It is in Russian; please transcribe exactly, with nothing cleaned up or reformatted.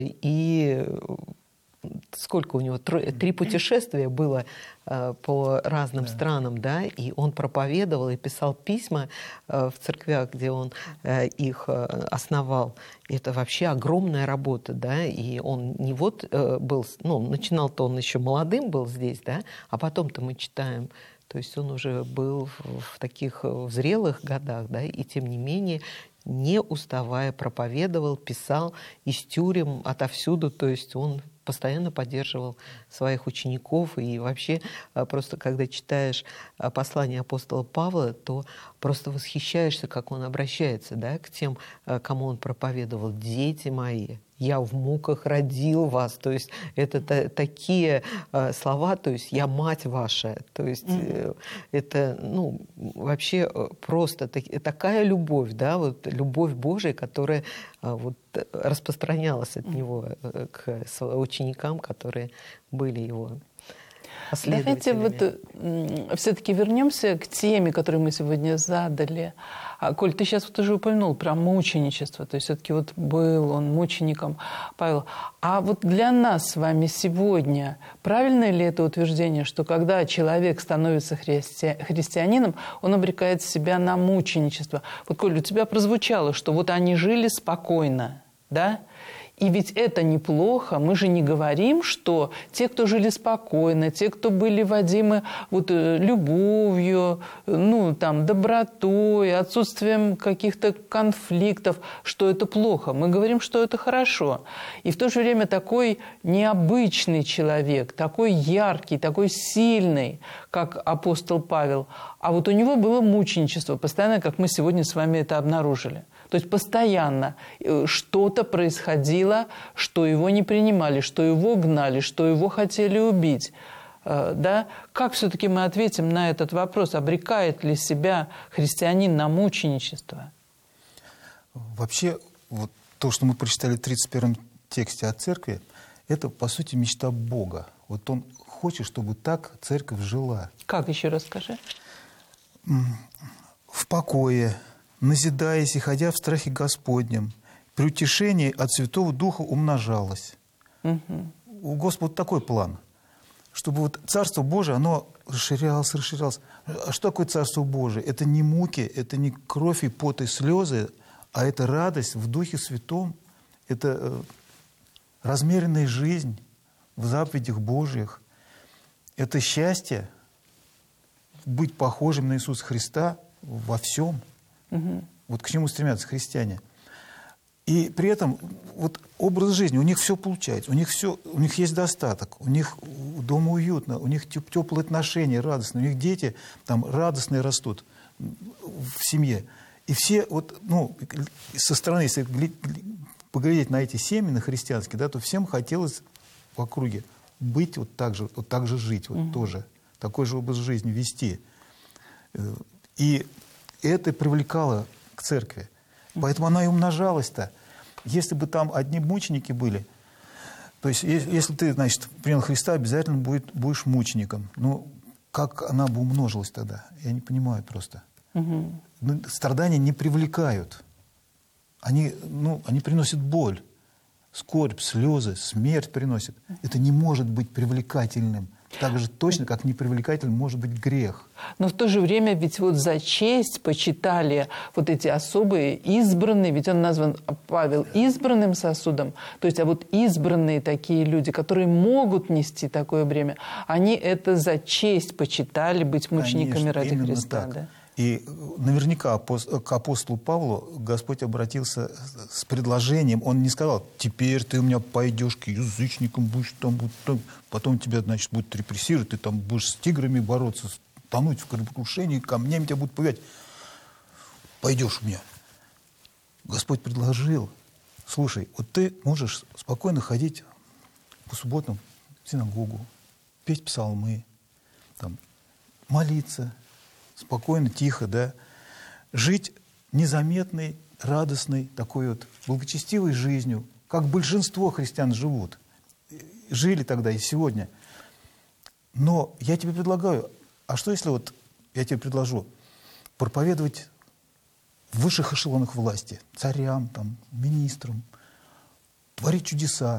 И сколько у него? Три путешествия было по разным да. странам, да, и он проповедовал и писал письма в церквях, где он их основал. Это вообще огромная работа, да, и он не вот был, ну, начинал-то он еще молодым был здесь, да, а потом-то мы читаем, то есть он уже был в таких в зрелых годах, да, и тем не менее, не уставая, проповедовал, писал из тюрем, отовсюду, то есть он постоянно поддерживал своих учеников. И вообще, просто когда читаешь послание апостола Павла, то просто восхищаешься, как он обращается, да, к тем, кому он проповедовал. «Дети мои, я в муках родил вас». То есть это та, такие э, слова, то есть «я мать ваша». То есть э, это, ну, вообще просто так, такая любовь, да, вот любовь Божия, которая э, вот распространялась от него э, к ученикам, которые были его Давайте вот все-таки вернемся к теме, которую мы сегодня задали. Коль, ты сейчас вот уже упомянул про мученичество, то есть все-таки вот был он мучеником, Павел. А вот для нас с вами сегодня правильно ли это утверждение, что когда человек становится христи... христианином, он обрекает себя на мученичество? Вот, Коль, у тебя прозвучало, что вот они жили спокойно, да? И ведь это неплохо. Мы же не говорим, что те, кто жили спокойно, те, кто были водимы вот, любовью, ну, там, добротой, отсутствием каких-то конфликтов, что это плохо. Мы говорим, что это хорошо. И в то же время такой необычный человек, такой яркий, такой сильный, как апостол Павел. А вот у него было мученичество, постоянно, как мы сегодня с вами это обнаружили. То есть постоянно что-то происходило, что его не принимали, что его гнали, что его хотели убить. Да? Как все-таки мы ответим на этот вопрос? Обрекает ли себя христианин на мученичество? Вообще, вот то, что мы прочитали в тридцать первом тексте о церкви, это, по сути, мечта Бога. Вот Он хочет, чтобы так церковь жила. Как, еще раз скажи? В покое, назидаясь и ходя в страхе Господнем, при утешении от Святого Духа умножалось. Угу. У Господа такой план, чтобы вот Царство Божие, оно расширялось, расширялось. А что такое Царство Божие? Это не муки, это не кровь и пот и слезы, а это радость в Духе Святом, это размеренная жизнь в заповедях Божьих, это счастье быть похожим на Иисуса Христа во всем. Угу. Вот к чему стремятся христиане. И при этом вот образ жизни, у них все получается, у них, все, у них есть достаток, у них дома уютно, у них теплые отношения, радостные, у них дети там радостные растут в семье. И все, вот, ну, со стороны, если поглядеть на эти семьи, на христианские, да, то всем хотелось в округе быть вот так же, вот так же жить, вот угу. тоже, такой же образ жизни вести. И это привлекало к церкви. Поэтому она и умножалась-то. Если бы там одни мученики были, то есть если ты, значит, принял Христа, обязательно будет, будешь мучеником. Ну, как она бы умножилась тогда? Я не понимаю просто. Угу. Страдания не привлекают. Они, ну, они приносят боль, скорбь, слезы, смерть приносят. Это не может быть привлекательным. Так же точно, как непривлекательным может быть грех. Но в то же время ведь вот за честь почитали вот эти особые избранные, ведь он назван, Павел, избранным сосудом. То есть, а вот избранные такие люди, которые могут нести такое бремя, они это за честь почитали быть мучениками. Конечно, ради Христа. Да? И наверняка к апостолу Павлу Господь обратился с предложением. Он не сказал: теперь ты у меня пойдешь к язычникам, будешь там, там, потом тебя, значит, будут репрессировать, ты там будешь с тиграми бороться, тонуть в кораблекрушении, камнями тебя будут пугать. Пойдешь у меня. Господь предложил: слушай, вот ты можешь спокойно ходить по субботам в синагогу, петь псалмы, там, молиться, спокойно, тихо, да, жить незаметной, радостной, такой вот благочестивой жизнью, как большинство христиан живут. Жили тогда и сегодня. Но я тебе предлагаю, а что если вот я тебе предложу проповедовать в высших эшелонах власти, царям, там, министрам, творить чудеса,